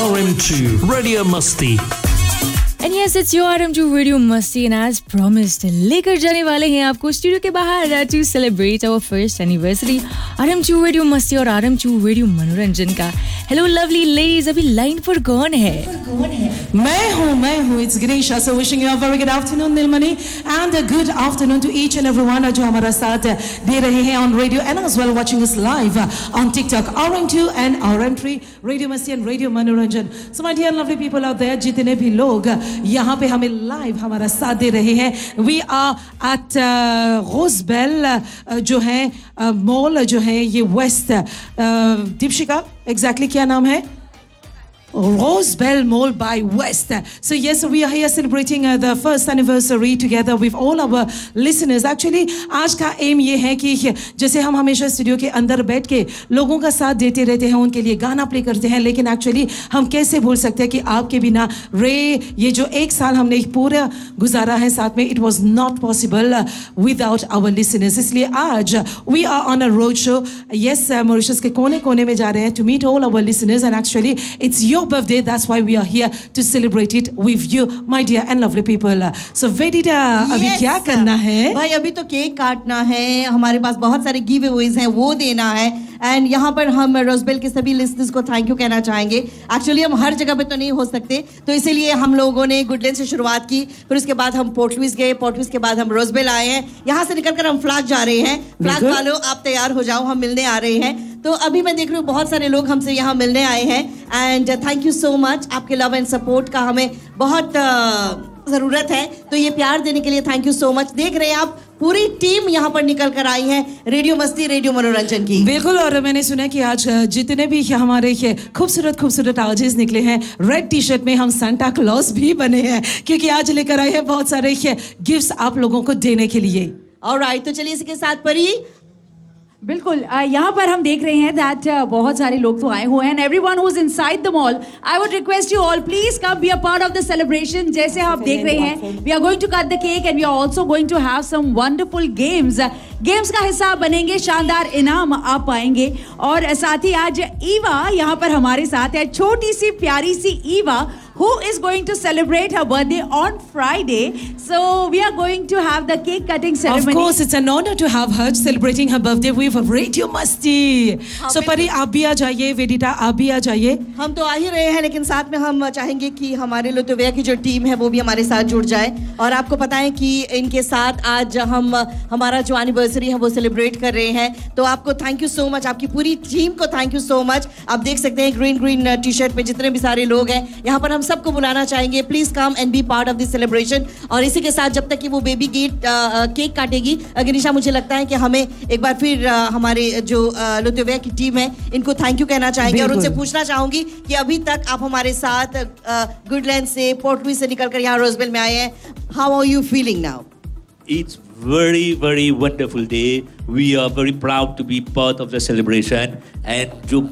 RM2 Radio Musti. And yes, it's your RM2 Radio Musti, and as promised, लेकर जाने वाले हैं आपको स्टूडियो के बाहर to celebrate our first anniversary RM2 Radio Musti और RM2 Radio मनोरंजन का. Hello lovely ladies, अभी लाइन पर कौन है? मैं हूँ. It's Ganesha. So wishing you a very good afternoon, Nilmani, and a good afternoon to each and everyone जो हमारा साथ दे रहे हैं on radio and as well watching us live on TikTok, RM2 and RM3 Radio Musti and Radio मनोरंजन. So my dear and lovely people out there, जितने भी लोग यहाँ पे हमें लाइव हमारा साथ दे रहे हैं, we are at Rosebell जो है मॉल जो है ये वेस्ट दीपशिका exactly क्या नाम है? Rosebell Mall by West. So yes, we are here celebrating the first anniversary together with all our listeners. Actually, आज का एम ये है कि जैसे हम हमेशा स्टूडियो के अंदर बैठ के लोगों का साथ देते रहते हैं, उनके लिए गाना प्ले करते हैं, लेकिन एक्चुअली हम कैसे भूल सकते हैं कि आपके बिना ये जो एक साल हमने पूरा गुजारा है साथ में, it was not possible without our listeners. इसलिए आज we are on a road show. Yes, Mauritius के कोने-कोने में जा रहे हैं to meet all our listeners, and actually it's your birthday, that's why we are here to celebrate it with you, my dear and lovely people. So Vedita, अभी क्या करना है? भाई अभी तो केक काटना है, हमारे पास बहुत सारे गिव अवेज हैं वो देना है, एंड यहाँ पर हम रोजबेल के सभी लिसनर्स को थैंक यू कहना चाहेंगे. एक्चुअली हम हर जगह पे तो नहीं हो सकते, तो इसीलिए हम लोगों ने गुडलैंड से शुरुआत की, फिर उसके बाद हम पोर्ट लुइस गए, पोर्ट लुइस के बाद हम रोजबेल आए हैं, यहाँ से निकलकर हम फ्लैग जा रहे हैं. फ्लैग वालों आप तैयार हो जाओ, हम मिलने आ रहे हैं. तो अभी मैं देख रही हूँ बहुत सारे लोग हमसे यहाँ मिलने आए हैं, and thank you so much. आपके लव एंड सपोर्ट का हमें बहुत ज़रूरत है, तो ये प्यार देने के लिए थैंक यू सो मच. देख रहे हैं आप पूरी टीम यहाँ पर निकल कर आई है रेडियो मस्ती रेडियो मनोरंजन की. बिल्कुल, और मैंने सुना कि आज जितने भी हमारे खूबसूरत आर्टिस्ट निकले हैं, रेड टी शर्ट में हम सांता क्लॉज भी बने हैं, क्योंकि आज लेकर आए हैं बहुत सारे गिफ्ट्स आप लोगों को देने के लिए. ऑलराइट, तो चलिए इसके साथ परी. बिल्कुल, यहाँ पर हम देख रहे हैं दैट बहुत सारे लोग तो आए हुए हैं, and everyone who is inside the mall, I would request you all please come be a part of the celebration. जैसे आप देख रहे हैं, we are going to cut the cake and we are also going to have some wonderful games का हिस्सा बनेंगे, शानदार इनाम आप पाएंगे. और साथ ही आज ईवा यहाँ पर हमारे साथ है, छोटी सी प्यारी सी Eva who is going to celebrate her birthday on Friday. So we are going to have the cake cutting ceremony. Of course, it's an honor to have her celebrating her birthday with Radio Masti. So परी आप भी आ जाइए, वेदिता आप भी आ जाइए. हम तो आ ही रहे हैं, लेकिन साथ में हम चाहेंगे कि हमारे लुत्फिया की जो टीम है वो भी हमारे साथ जुड़ जाए. और आपको पता है कि इनके साथ आज हम हमारा जो एनिवर्सरी है वो सेलिब्रेट कर रहे हैं. तो आपको थैंक यू सो मच, आपकी पूरी टीम को थैंक यू सो मच. आप देख सकते हैं ग्रीन टी शर्ट पे जितने भी सारे लोग हैं यहाँ पर, हम सबको बुलाना चाहेंगे, please come and B part of this celebration. और इसी के साथ जब तक कि वो बेबी केक काटेगी, गनीशा, मुझे लगता है कि हमें एक बार फिर हमारे जो लुत्फिया की टीम है इनको थैंक यू कहना चाहेंगे, और उनसे पूछना चाहूंगी कि अभी तक आप हमारे साथ गुडलैंड से पोर्ट लुइस से निकलकर यहाँ रोजबेल में आए हैं. How are you feeling now? It's very wonderful day. We are very proud to be part of the celebration, and जो